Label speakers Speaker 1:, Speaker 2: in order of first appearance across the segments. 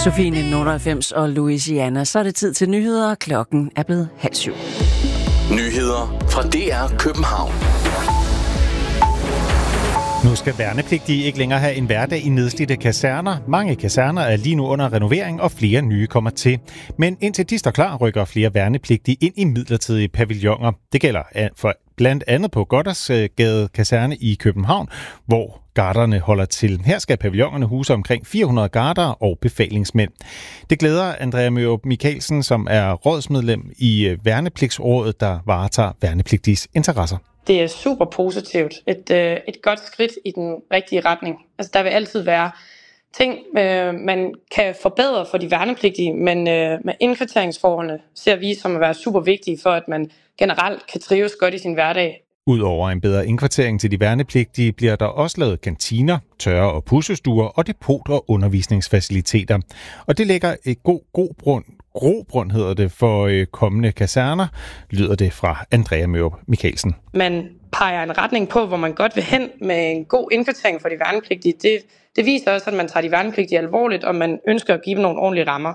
Speaker 1: Sofie 1998 og Louisiana. Så er det tid til nyheder. Klokken er blevet 6:30.
Speaker 2: Nyheder fra DR København.
Speaker 3: Nu skal værnepligtige ikke længere have en hverdag i nedslidte kaserner. Mange kaserner er lige nu under renovering, og flere nye kommer til. Men indtil de står klar, rykker flere værnepligtige ind i midlertidige pavilloner. Det gælder for blandt andet på Gothersgade kaserne i København, hvor garderne holder til. Her skal pavillonerne huse omkring 400 garder og befalingsmænd. Det glæder Andrea Mørup Mikkelsen, som er rådsmedlem i Værnepligtsrådet, der varetager værnepligtiges interesser.
Speaker 4: Det er super positivt. Et godt skridt i den rigtige retning. Altså, der vil altid være ting, man kan forbedre for de værnepligtige, men med indkvarteringsforholdene ser vi som at være super vigtige for, at man generelt kan trives godt i sin hverdag. Udover en bedre indkvartering til de værnepligtige, bliver der også lavet kantiner, tørre- og pussestuer og depot- og undervisningsfaciliteter. Og det lægger et grobund hedder det for kommende kaserner, lyder det fra Andrea Mørup Mikkelsen. Man peger en retning på, hvor man godt vil hen med en god indkvartering for de værnepligtige. Det viser også, at man tager de værnepligtige alvorligt, og man ønsker at give dem nogle ordentlige rammer.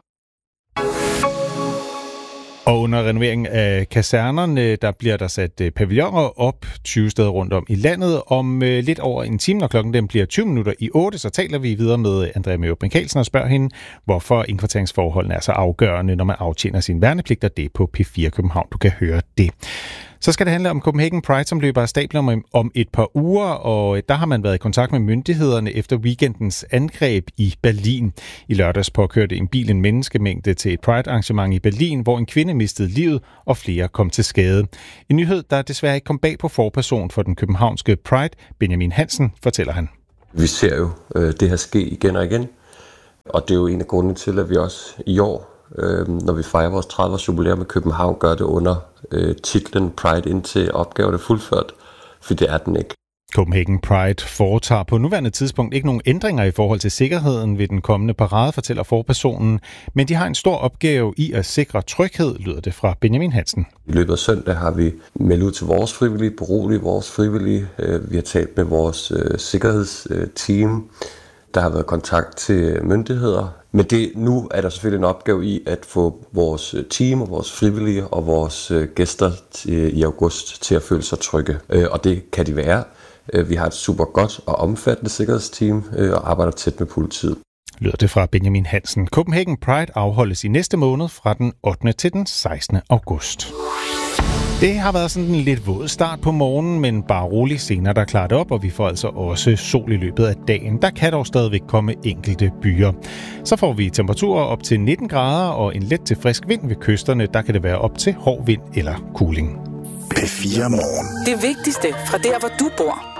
Speaker 4: Og under renoveringen af kasernerne, der bliver der sat pavilloner op 20 steder rundt om i landet. Om lidt over en time, når klokken den bliver 20 minutter i 8, så taler vi videre med Andrea Mørup Mikkelsen og spørger hende, hvorfor indkvarteringsforholdene er så afgørende, når man aftjener sin værnepligt, og det er på P4 København. Du kan høre det. Så skal det handle om Copenhagen Pride, som løber af stablen om et par uger, og der har man været i kontakt med myndighederne efter weekendens angreb i Berlin. I lørdags påkørte en bil en menneskemængde til et Pride-arrangement i Berlin, hvor en kvinde mistede livet, og flere kom til skade. En nyhed, der desværre ikke kom bag på forperson for den københavnske Pride, Benjamin Hansen, fortæller han.
Speaker 5: Vi ser jo det her ske igen og igen, og det er jo en af grundene til, at vi også i år, når vi fejrer vores 30-års jubilæum med København, gør det under titlen Pride indtil opgaven er fuldført, for det er den ikke.
Speaker 3: Copenhagen Pride foretager på nuværende tidspunkt ikke nogen ændringer i forhold til sikkerheden ved den kommende parade, fortæller forpersonen, men de har en stor opgave i at sikre tryghed, lyder det fra Benjamin Hansen.
Speaker 5: I løbet af søndag har vi meldt ud til vores frivillige, beroliget vores frivillige. Vi har talt med vores sikkerhedsteam. Der har været kontakt til myndigheder. Men nu er der selvfølgelig en opgave i at få vores team og vores frivillige og vores gæster i august til at føle sig trygge. Og det kan de være. Vi har et super godt og omfattende sikkerhedsteam og arbejder tæt med politiet.
Speaker 3: Lyder det fra Benjamin Hansen. Copenhagen Pride afholdes i næste måned fra den 8. til den 16. august. Det har været sådan en lidt våd start på morgenen, men bare roligt senere, der klarer det op, og vi får altså også sol i løbet af dagen. Der kan dog stadigvæk komme enkelte byer. Så får vi temperaturer op til 19 grader og en let til frisk vind ved kysterne. Der kan det være op til hård vind eller kuling.
Speaker 2: P4 Morgen.
Speaker 6: Det vigtigste fra der, hvor du bor.